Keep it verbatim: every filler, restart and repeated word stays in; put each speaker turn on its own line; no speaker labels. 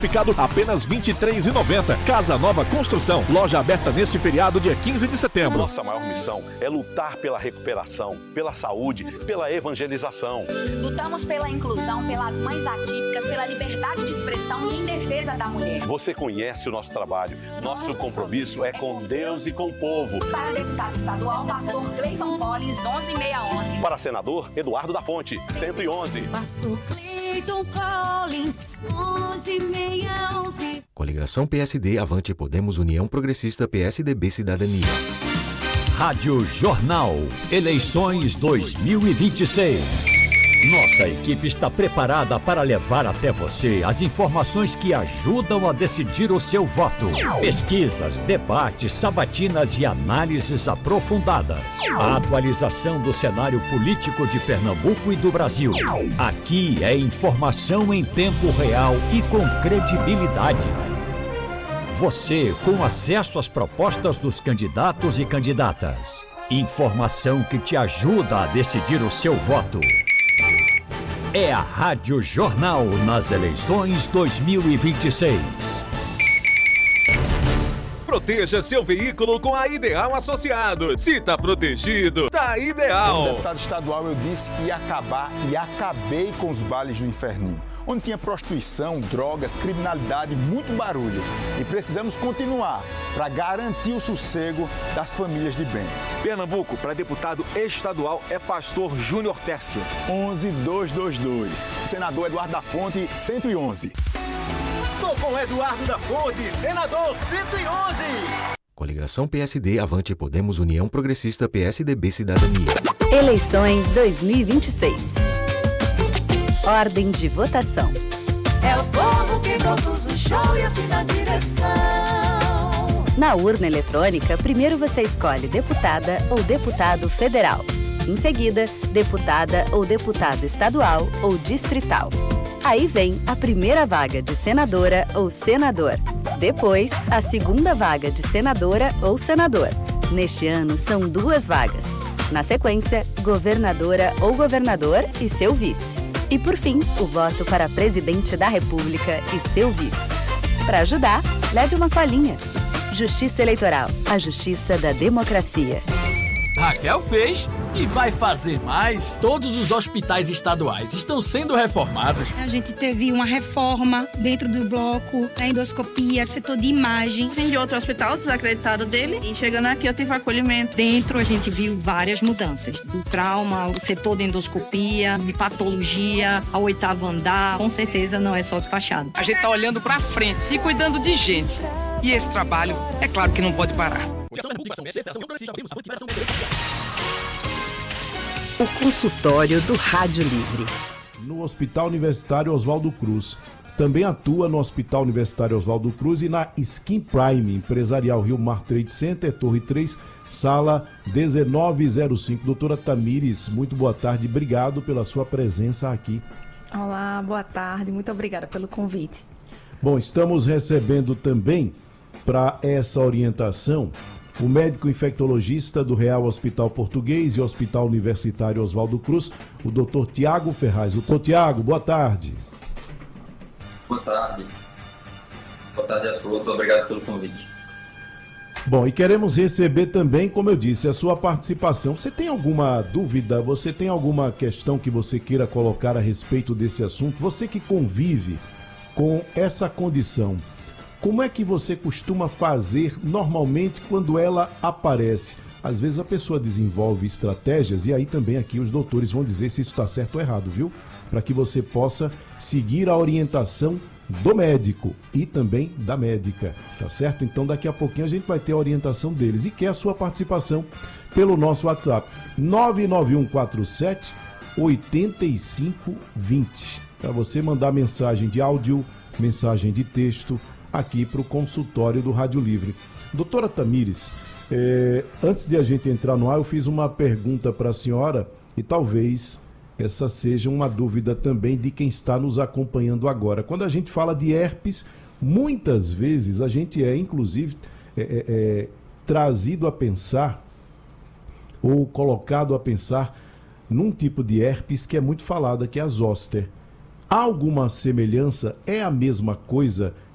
Ficado apenas vinte e três reais e noventa centavos. Casa Nova Construção. Loja aberta neste feriado, dia quinze de setembro.
Nossa maior missão é lutar pela recuperação, pela saúde, pela evangelização.
Lutamos pela inclusão, pelas mães atípicas, pela liberdade de expressão e em defesa da mulher.
Você conhece o nosso trabalho. Nosso compromisso é com Deus e com o povo.
Para deputado estadual, pastor Cleiton Collins, onze mil seiscentos e onze.
Para senador, Eduardo da Fonte, cento e onze.
Pastor Cleiton Collins, onze mil seiscentos e onze.
Coligação P S D, Avante, Podemos, União Progressista, P S D B, Cidadania.
Rádio Jornal, eleições dois mil e vinte e seis. Nossa equipe está preparada para levar até você as informações que ajudam a decidir o seu voto. Pesquisas, debates, sabatinas e análises aprofundadas. A atualização do cenário político de Pernambuco e do Brasil. Aqui é informação em tempo real e com credibilidade. Você com acesso às propostas dos candidatos e candidatas. Informação que te ajuda a decidir o seu voto. É a Rádio Jornal nas eleições dois mil e vinte e seis.
Proteja seu veículo com a Ideal Associados. Se tá protegido, tá ideal.
Como deputado estadual, eu disse que ia acabar e acabei com os bailes do inferninho, onde tinha prostituição, drogas, criminalidade, muito barulho. E precisamos continuar para garantir o sossego das famílias de bem.
Pernambuco, para deputado estadual, é pastor Júnior Tércio.
onze mil duzentos e vinte e dois. Senador Eduardo da Fonte, cento e onze.
Tô com Eduardo da Fonte, senador cento e onze.
Coligação P S D, Avante, Podemos, União Progressista, P S D B, Cidadania.
Eleições dois mil e vinte e seis. Ordem de votação.
É o povo que produz o show e assim na direção.
Na urna eletrônica, primeiro você escolhe deputada ou deputado federal. Em seguida, deputada ou deputado estadual ou distrital. Aí vem a primeira vaga de senadora ou senador. Depois, a segunda vaga de senadora ou senador. Neste ano, são duas vagas. Na sequência, governadora ou governador e seu vice. E, por fim, o voto para presidente da República e seu vice. Para ajudar, leve uma colinha. Justiça Eleitoral, a justiça da democracia.
Raquel fez e vai fazer mais. Todos os hospitais estaduais estão sendo reformados.
A gente teve uma reforma dentro do bloco, a endoscopia, setor de imagem.
Vim de outro hospital desacreditado dele e chegando aqui eu tive acolhimento.
Dentro a gente viu várias mudanças. Do trauma, o setor de endoscopia, de patologia, ao oitavo andar. Com certeza não é só de fachada.
A gente tá olhando pra frente e cuidando de gente. E esse trabalho, é claro que não pode parar.
O consultório do Rádio Livre.
No Hospital Universitário Oswaldo Cruz. Também atua no Hospital Universitário Oswaldo Cruz e na Skin Prime, Empresarial Rio Mar Trade Center, Torre três, sala dezenove zero cinco. Doutora Tamires, muito boa tarde. Obrigado pela sua presença aqui.
Olá, boa tarde. Muito obrigada pelo convite.
Bom, estamos recebendo também para essa orientação o médico infectologista do Real Hospital Português e Hospital Universitário Oswaldo Cruz, o doutor Tiago Ferraz. Doutor Tiago, boa tarde.
Boa tarde. Boa tarde a todos. Obrigado pelo convite.
Bom, e queremos receber também, como eu disse, a sua participação. Você tem alguma dúvida? Você tem alguma questão que você queira colocar a respeito desse assunto? Você que convive com essa condição, como é que você costuma fazer normalmente quando ela aparece? Às vezes a pessoa desenvolve estratégias e aí também aqui os doutores vão dizer se isso está certo ou errado, viu? Para que você possa seguir a orientação do médico e também da médica, tá certo? Então daqui a pouquinho a gente vai ter a orientação deles e quer a sua participação pelo nosso WhatsApp nove nove um quatro sete oito cinco dois zero para você mandar mensagem de áudio, mensagem de texto aqui para o consultório do Rádio Livre. Doutora Tamires, é, antes de a gente entrar no ar, eu fiz uma pergunta para a senhora e talvez essa seja uma dúvida também de quem está nos acompanhando agora. Quando a gente fala de herpes, muitas vezes a gente é, inclusive, é, é, é, trazido a pensar ou colocado a pensar num tipo de herpes que é muito falada, que é a zoster. Há alguma semelhança? É a mesma coisa